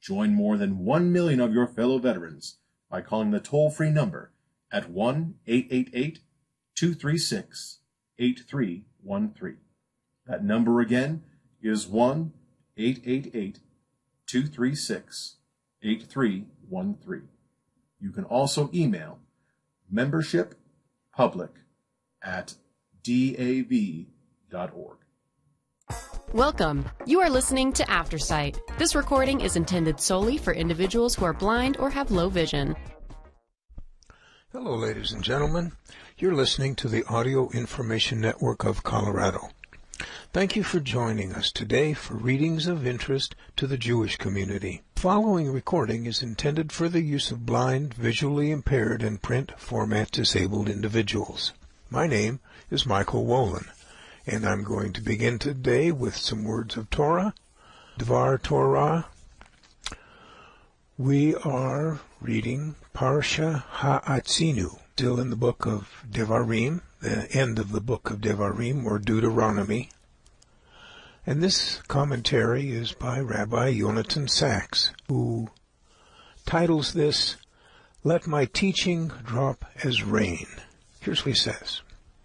Join more than 1 million of your fellow veterans by calling the toll-free number at 1-888-236-8313. That number again is 1-888-236-8313. You can also email membershippublic@dav.org. Welcome. You are listening to Aftersight. This recording is intended solely for individuals who are blind or have low vision. Hello, ladies and gentlemen. You're listening to the Audio Information Network of Colorado. Thank you for joining us today for readings of interest to the Jewish community. The following recording is intended for the use of blind, visually impaired, and print format disabled individuals. My name is Michael Wolin, and I'm going to begin today with some words of Torah, Dvar Torah. We are reading Parsha Ha'atzinu, still in the book of Devarim, the end of the book of Devarim, or Deuteronomy. And this commentary is by Rabbi Yonatan Sachs, who titles this, "Let My Teaching Drop as Rain." Here's what he says.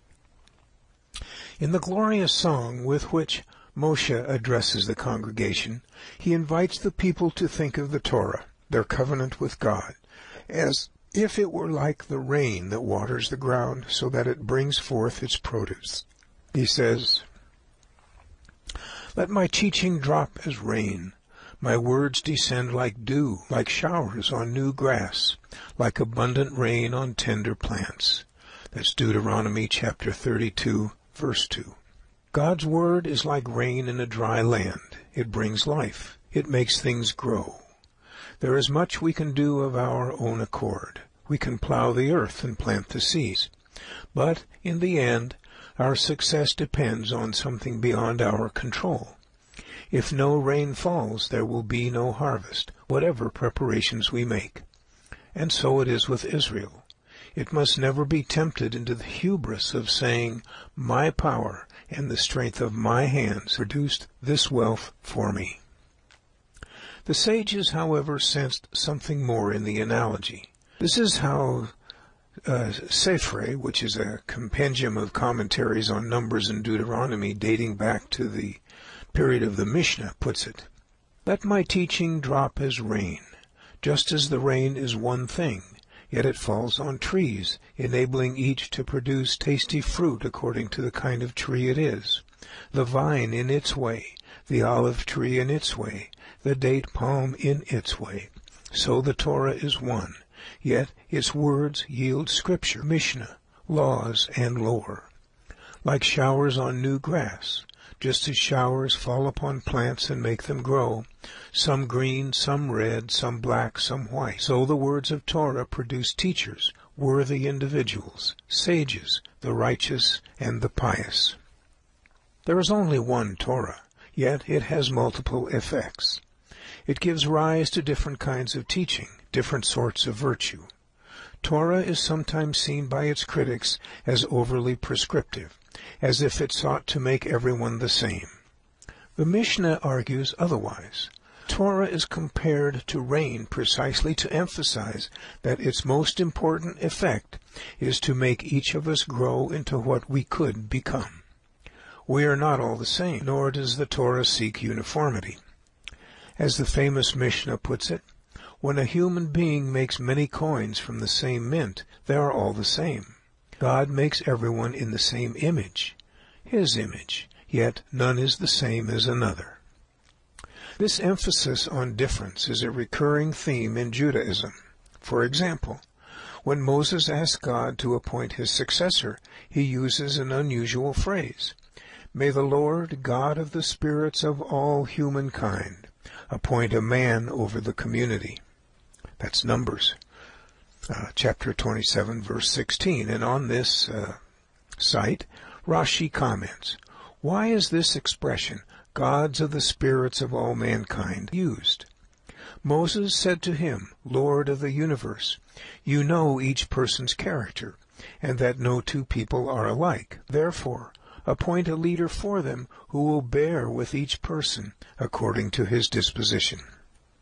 In the glorious song with which Moshe addresses the congregation, he invites the people to think of the Torah, their covenant with God, as if it were like the rain that waters the ground so that it brings forth its produce. He says, "Let my teaching drop as rain, my words descend like dew, like showers on new grass, like abundant rain on tender plants." That's Deuteronomy chapter 32, verse 2. God's word is like rain in a dry land. It brings life. It makes things grow. There is much we can do of our own accord. We can plow the earth and plant the seeds. But in the end, our success depends on something beyond our control. If no rain falls, there will be no harvest, whatever preparations we make. And so it is with Israel. It must never be tempted into the hubris of saying, "My power and the strength of my hands produced this wealth for me." The sages, however, sensed something more in the analogy. This is how Sefre, which is a compendium of commentaries on Numbers and Deuteronomy dating back to the period of the Mishnah, puts it. "Let my teaching drop as rain, just as the rain is one thing, yet it falls on trees, enabling each to produce tasty fruit according to the kind of tree it is. The vine in its way, the olive tree in its way, the date palm in its way. So the Torah is one, yet its words yield scripture, Mishnah, laws, and lore. Like showers on new grass, just as showers fall upon plants and make them grow, some green, some red, some black, some white. So the words of Torah produce teachers, worthy individuals, sages, the righteous and the pious." There is only one Torah, yet it has multiple effects. It gives rise to different kinds of teaching, different sorts of virtue. Torah is sometimes seen by its critics as overly prescriptive, as if it sought to make everyone the same. The Mishnah argues otherwise. Torah is compared to rain precisely to emphasize that its most important effect is to make each of us grow into what we could become. We are not all the same, nor does the Torah seek uniformity. As the famous Mishnah puts it, when a human being makes many coins from the same mint, they are all the same. God makes everyone in the same image, His image, yet none is the same as another. This emphasis on difference is a recurring theme in Judaism. For example, when Moses asked God to appoint his successor, he uses an unusual phrase, "May the Lord, God of the spirits of all humankind, appoint a man over the community." That's Numbers, chapter 27, verse 16. And on this site, Rashi comments, "Why is this expression, gods of the spirits of all mankind, used? Moses said to him, Lord of the universe, you know each person's character, and that no two people are alike. Therefore, appoint a leader for them who will bear with each person according to his disposition."